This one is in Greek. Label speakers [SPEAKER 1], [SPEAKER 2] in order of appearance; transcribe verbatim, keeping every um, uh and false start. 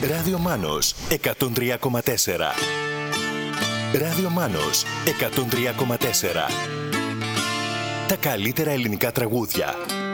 [SPEAKER 1] Ράδιο Μάνος εκατόν τρία κόμμα τέσσερα. Ράδιο Μάνος εκατόν τρία κόμμα τέσσερα. Τα καλύτερα ελληνικά τραγούδια.